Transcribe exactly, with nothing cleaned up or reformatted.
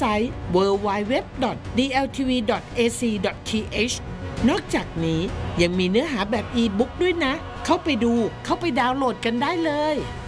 ไซต์ ดับเบิลยู ดับเบิลยู ดับเบิลยู ดอท ดี แอล ที วี ดอท เอ ซี ดอท ที เอช นอกจากนี้ยังมีเนื้อหาแบบอีบุ๊กด้วยนะเข้าไปดูเข้าไปดาวน์โหลดกันได้เลย